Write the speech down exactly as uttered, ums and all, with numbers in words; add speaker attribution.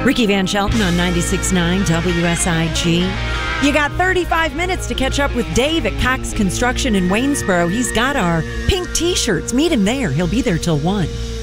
Speaker 1: Ricky Van Shelton on ninety-six point nine W S I G. You got thirty-five minutes to catch up with Dave at Cox Construction in Waynesboro. He's got our pink T-shirts. Meet him there. He'll be there till one.